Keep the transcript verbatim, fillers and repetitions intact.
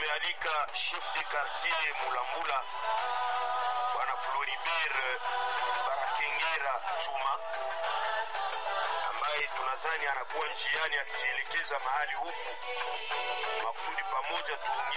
tumealika chef de quartier Mulambula bwana Floribert Barakengera Chuma, ambaye tunazani anakuwa njiani akijielekeza mahali huku makusudi pamoja tuongee